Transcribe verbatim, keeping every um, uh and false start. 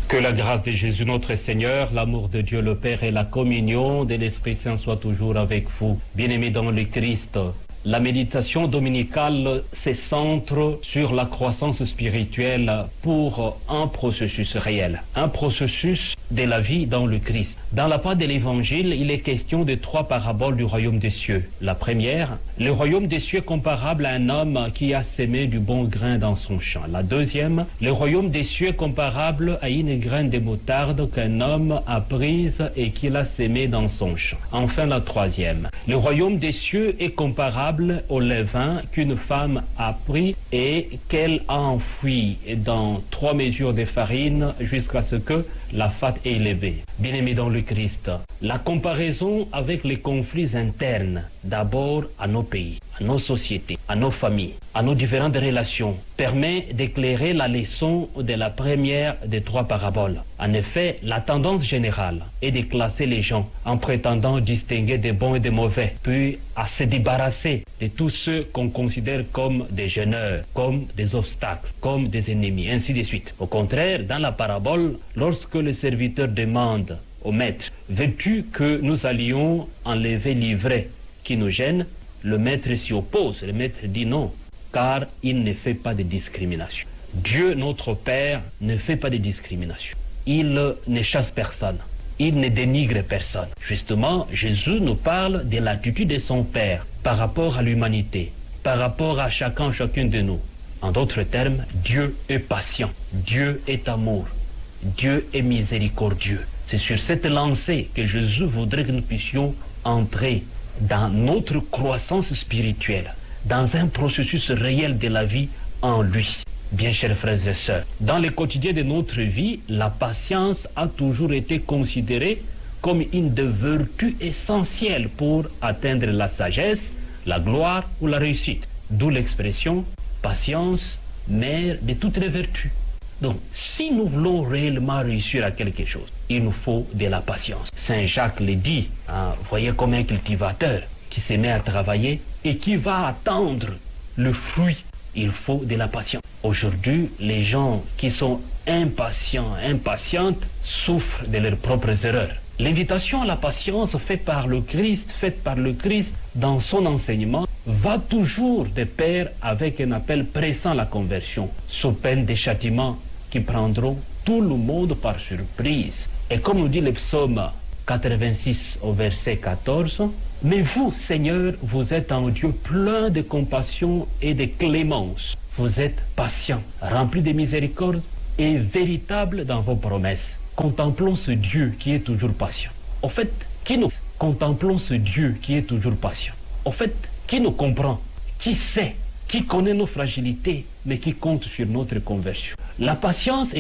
Que la grâce de Jésus notre Seigneur, l'amour de Dieu le Père et la communion de l'Esprit Saint soient toujours avec vous. Bien-aimés dans le Christ, la méditation dominicale se centre sur la croissance spirituelle pour un processus réel, un processus de la vie dans le Christ. Dans la part de l'Évangile, il est question de trois paraboles du royaume des cieux. La première, le royaume des cieux est comparable à un homme qui a semé du bon grain dans son champ. La deuxième, le royaume des cieux est comparable à une graine de moutarde qu'un homme a prise et qu'il a semé dans son champ. Enfin, la troisième, le royaume des cieux est comparable au levain qu'une femme a pris et qu'elle a enfoui dans trois mesures de farine jusqu'à ce que la pâte est élevée. Bien-aimés dans le Christ, la comparaison avec les conflits internes, d'abord à nos pays, à nos sociétés, à nos familles, à nos différentes relations, permet d'éclairer la leçon de la première des trois paraboles. En effet, la tendance générale est de classer les gens en prétendant distinguer des bons et des mauvais, puis à se débarrasser de tous ceux qu'on considère comme des gêneurs, comme des obstacles, comme des ennemis, ainsi de suite. Au contraire, dans la parabole, lorsque le serviteur demande au maître, veux-tu que nous allions enlever l'ivraie qui nous gêne? Le maître s'y oppose. Le maître dit non, car il ne fait pas de discrimination. Dieu, notre Père, ne fait pas de discrimination. Il ne chasse personne. Il ne dénigre personne. Justement, Jésus nous parle de l'attitude de son Père par rapport à l'humanité, par rapport à chacun, chacune de nous. En d'autres termes, Dieu est patient. Dieu est amour. Dieu est miséricordieux. C'est sur cette lancée que Jésus voudrait que nous puissions entrer dans notre croissance spirituelle, dans un processus réel de la vie en lui. Bien chers frères et sœurs, dans le quotidien de notre vie, la patience a toujours été considérée comme une des vertus essentielles pour atteindre la sagesse, la gloire ou la réussite. D'où l'expression « patience, mère de toutes les vertus ». Donc, si nous voulons réellement réussir à quelque chose, il nous faut de la patience. Saint Jacques le dit, hein, voyez comme un cultivateur qui se met à travailler et qui va attendre le fruit. Il faut de la patience. Aujourd'hui, les gens qui sont impatients, impatientes, souffrent de leurs propres erreurs. L'invitation à la patience faite par le Christ, faite par le Christ dans son enseignement, va toujours de pair avec un appel pressant à la conversion, sous peine des châtiments qui prendront tout le monde par surprise. Et comme nous dit le psaume quatre-vingt-six au verset quatorze, « Mais vous, Seigneur, vous êtes un Dieu plein de compassion et de clémence. Vous êtes patient, rempli de miséricorde et véritable dans vos promesses. Contemplons ce Dieu qui est toujours patient. » Au fait, qui nous contemplons ce Dieu qui est toujours patient? Au fait, qui nous comprend? Qui sait? Qui connaît nos fragilités, mais qui compte sur notre conversion? La patience est